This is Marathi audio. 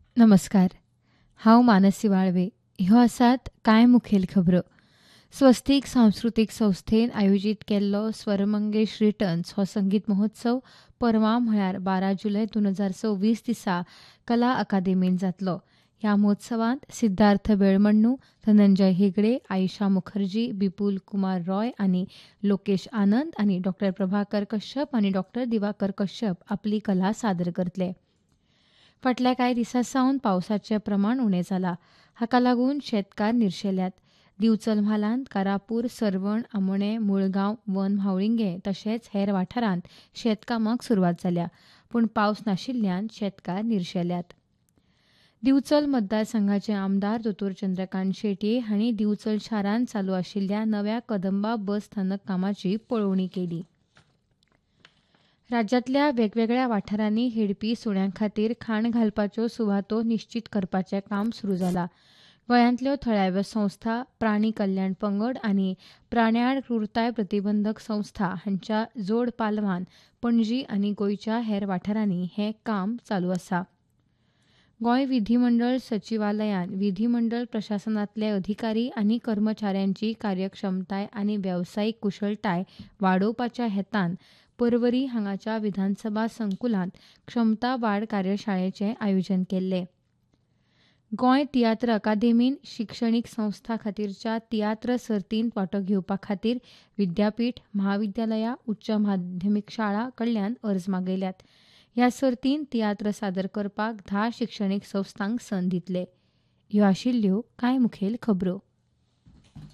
नमस्कार. हांव मानसी वाळवे. ह्यो आसात कांय मुखेल खबरो. स्वस्तीक सांस्कृतीक संस्थेन आयोजीत केल्लो स्वरमंगेश रिटर्न्स हो संगीत महोत्सव परवा म्हळ्यार 12 जुलय 2026 दिसा कला अकादेमींत जातलो. ह्या महोत्सवांत सिद्धार्थ बेळमण्णू, धनंजय हेगडे, आयशा मुखर्जी, बिपुल कुमार रॉय आनी लोकेश आनंद आनी डॉ. प्रभाकर कश्यप आनी डॉ. दिवाकर कश्यप आपली कला सादर करतले. फाटल्या कांय दिसां सावन पावसाचें प्रमाण उणें जालां. हाका लागून शेतकार निरशेल्यात. दिवचल म्हालांत कारापूर, सरवण, आमोणें, मुळगांव, वन म्हावळिंगे तशेंच हेर वाठारांत शेतकामाक सुरवात जाल्या. पूण पावस नाशिल्ल्यान शेतकार निरशेल्यात. दिवचल मतदारसंघाचे आमदार दोतोर चंद्रकांत शेटये हांणी दिवचल शारांत चालू आशिल्ल्या नव्या कदंबा बस स्थानक कामाची पळोवणी केली. राज्यांतल्या वेगवेगळ्या वाठारांनी हेडपी सुण्या खातीर खाण घालपाच्यो सुवातो निश्चीत करपाचें काम सुरू जालां. गोंयांतल्यो थळाव्यो संस्था, प्राणी कल्याण पंगड आनी प्राण्याळ क्रूरताय प्रतिबंधक संस्था हांच्या जोड पालवान पणजी आनी गोंयच्या हेर वाठारांनी हें काम चालू आसा. गोंय विधिमंडळ सचिवालयान विधिमंडळ प्रशासनांतले अधिकारी आनी कर्मचाऱ्यांची कार्यक्षमताय आनी वेवसायीक कुशळटाय वाडोवपाच्या हेतान पर्वरी हांगाच्या विधानसभा संकुलांत क्षमता वाड कार्यशाळेचें आयोजन केल्लें. गोंय तियात्र अकादेमीन शिक्षणीक संस्था खातीरच्या तियात्र सर्तींत वांटो घेवपा खातीर विद्यापीठ, महाविद्यालयां, उच्च माध्यमीक शाळा कडल्यान अर्ज मागयल्यात. ह्या सर्तींत तियात्र सादर करपाक 10 शिक्षणीक संस्थांक संद दितले. ह्यो आशिल्ल्यो कांय मुखेल खबरो.